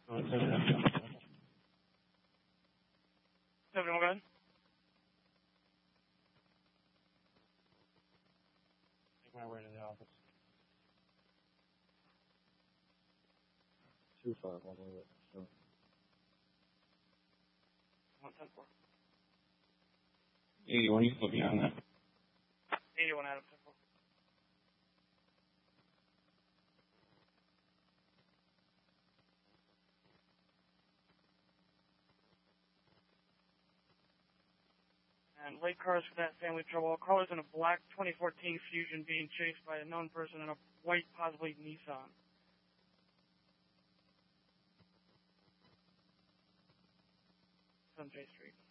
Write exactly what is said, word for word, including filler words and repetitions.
Oh, it says that. Everyone go ahead. Make my way to the office. Too far, one way. So. one ten four. eighty-one, you can put me on that. eighty-one Adam ten four. And late cars for that family trouble. Callers in a black twenty fourteen Fusion being chased by a known person in a white, possibly Nissan. On J Street.